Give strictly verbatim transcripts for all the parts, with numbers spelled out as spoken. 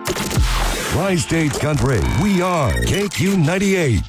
Tri-States Country, we are K Q ninety-eight.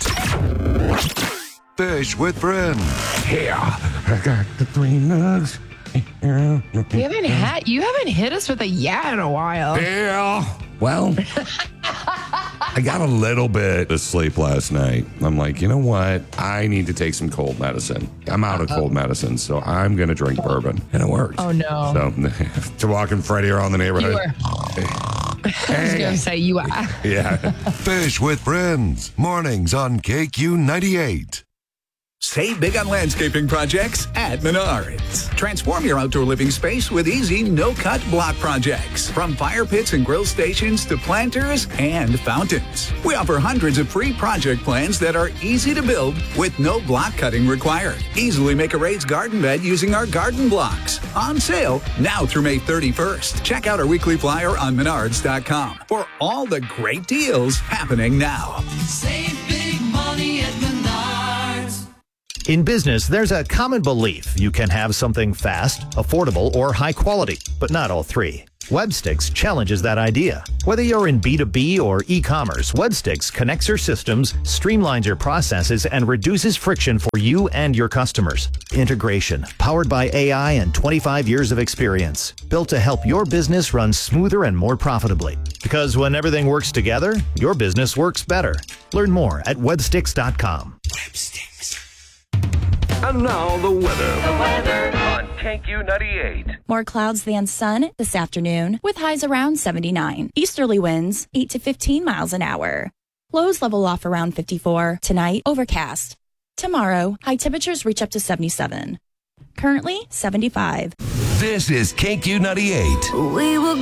Fish with Friends. Yeah, I got the three nugs. You haven't had, you haven't hit us with a yeah in a while. Yeah. Well, I got a little bit of sleep last night. I'm like, you know what? I need to take some cold medicine. I'm out of cold medicine, so I'm going to drink bourbon. And it worked. Oh, no. So, to walking Freddie around the neighborhood. You were, I was going to say you are. Yeah. Fish with Friends. Mornings on K Q ninety-eight. Save big on landscaping projects at Menards. Transform your outdoor living space with easy, no-cut block projects. From fire pits and grill stations to planters and fountains. We offer hundreds of free project plans that are easy to build with no block cutting required. Easily make a raised garden bed using our garden blocks. On sale now through May thirty-first. Check out our weekly flyer on menards dot com for all the great deals happening now. Save big money at Menards. In business, there's a common belief you can have something fast, affordable, or high quality, but not all three. Webstix challenges that idea. Whether you're in B two B or e-commerce, Webstix connects your systems, streamlines your processes, and reduces friction for you and your customers. Integration, powered by A I and twenty-five years of experience, built to help your business run smoother and more profitably. Because when everything works together, your business works better. Learn more at webstix dot com. Webstix. And now the weather. The weather on K Q ninety-eight. More clouds than sun this afternoon with highs around seventy-nine. Easterly winds eight to fifteen miles an hour. Lows level off around fifty-four. Tonight, overcast. Tomorrow, high temperatures reach up to seventy-seven. Currently, seventy-five. This is K Q ninety-eight. We will